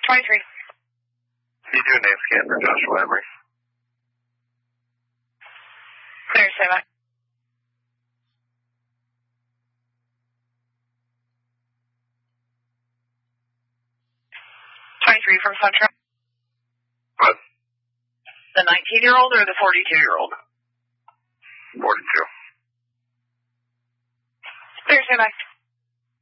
23. You do a name scan for Joshua Emery. Clear, stand by. From Central. What? The 19-year-old or the 42-year-old? 42. Clear, stand by.